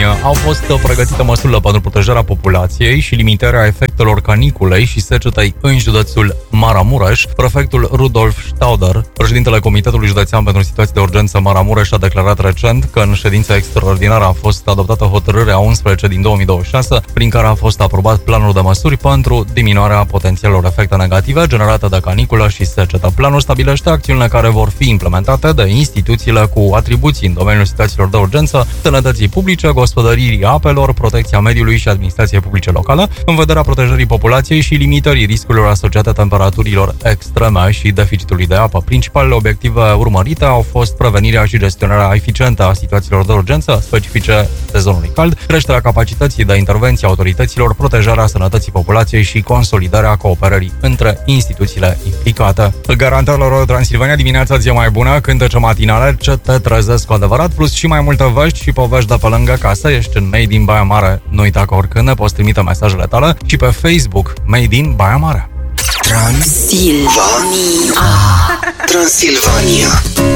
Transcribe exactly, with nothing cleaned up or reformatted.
au fost pregătite măsurile pentru protejarea populației și limitarea efectelor caniculei și secetei în județul Maramureș. Prefectul Rudolf Stauder, președintele Comitetului Județean pentru Situații de Urgență Maramureș, a declarat recent că în ședința extraordinară a fost adoptată hotărârea unsprezece din două mii douăzeci și șase, prin care a fost aprobat planul de măsuri pentru diminuarea potențialelor efecte negative generate de caniculă și secetă. Planul stabilește acțiunile care vor fi implementate de instituțiile cu atribuții în domeniul situațiilor de urgență, sănătății publice, gospodăririi apelor, protecția mediului și administrației publice locale, în vederea protejării populației și limitării riscurilor asociate temperaturilor extreme și deficitului de apă. Principalele obiective urmărite au fost prevenirea și gestionarea eficientă a situațiilor de urgență specifice sezonului cald, creșterea capacității de intervenție a autorităților, protejarea sănătății populației și consolidarea cooperării între instituțiile implicate. Garantărilor Transilvania, dimineața zi mai bună, cântece matinale ce te trezesc cu adevărat, plus și mai multe vești și povești de pe lângă casă. Ești în Made in Baia Mare. Nu uita că oricând ne poți trimite mesajele tale și pe Facebook Made in Baia Mare. Transilvania. Transilvania.